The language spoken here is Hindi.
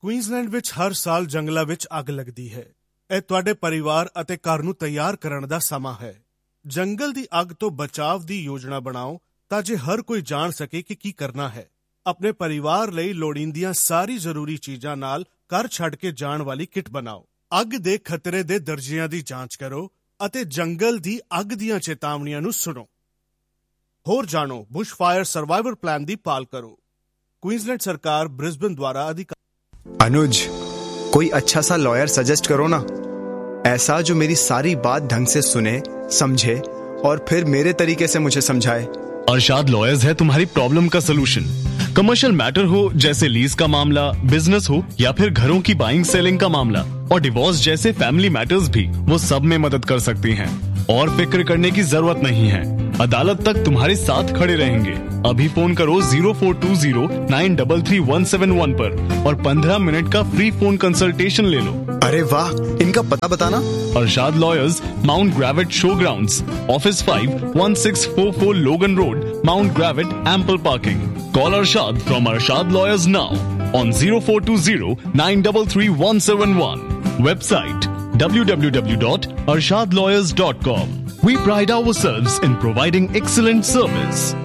ਕੁਈਨਜ਼ਲੈਂਡ ਵਿੱਚ ਹਰ ਸਾਲ ਜੰਗਲਾਂ ਵਿੱਚ ਅੱਗ ਲੱਗਦੀ ਹੈ। ਇਹ ਤੁਹਾਡੇ ਪਰਿਵਾਰ ਅਤੇ ਘਰ ਨੂੰ ਤਿਆਰ ਕਰਨ ਦਾ ਸਮਾਂ ਹੈ। ਜੰਗਲ ਦੀ ਅੱਗ ਤੋਂ ਬਚਾਅ ਦੀ ਯੋਜਨਾ ਬਣਾਓ ਤਾਂ ਜੇ ਹਰ ਕੋਈ ਜਾਣ ਸਕੇ ਕਿ ਕੀ ਕਰਨਾ ਹੈ। ਆਪਣੇ ਪਰਿਵਾਰ ਲਈ ਲੋੜੀਂਦੀਆਂ ਸਾਰੀ ਜ਼ਰੂਰੀ ਚੀਜ਼ਾਂ ਨਾਲ ਘਰ ਛੱਡ ਕੇ ਜਾਣ ਵਾਲੀ ਕਿੱਟ ਬਣਾਓ। ਅੱਗ ਦੇ ਖਤਰੇ ਦੇ ਦਰਜਿਆਂ ਦੀ ਜਾਂਚ ਕਰੋ ਅਤੇ ਜੰਗਲ ਦੀ ਅੱਗ ਦੀਆਂ ਚੇਤਾਵਨੀਆਂ ਨੂੰ ਸੁਣੋ। ਹੋਰ ਜਾਣੋ, ਬੁਸ਼ ਫਾਇਰ ਸਰਵਾਈਵਲ ਪਲਾਨ ਦੀ ਪਾਲ ਕਰੋ। क्वींसलैंड सरकार ब्रिस्बेन द्वारा अनुज, कोई अच्छा सा लॉयर सजेस्ट करो ना, ऐसा जो मेरी सारी बात ढंग से सुने, समझे और फिर मेरे तरीके से मुझे समझाए। अरशाद लॉयर्स है तुम्हारी प्रॉब्लम का सलूशन। कमर्शियल मैटर हो जैसे लीज का मामला, बिजनेस हो या फिर घरों की बाइंग सेलिंग का मामला और डिवोर्स जैसे फैमिली मैटर्स भी, वो सब में मदद कर सकती हैं। और फिक्र करने की जरूरत नहीं है, अदालत तक तुम्हारे साथ खड़े रहेंगे। अभी फोन करो 0420933171 पर और 15 मिनट का फ्री फोन कंसल्टेशन ले लो। अरे वाह, इनका पता बताना। Arshad lawyers, mount ग्रेविट show grounds, office 5, 1644 लोगन road, mount ग्रेविट, ample parking. Call Arshad from Arshad Lawyers now on 0420933171. Website www.arshadlawyers.com. We pride ourselves in providing excellent service.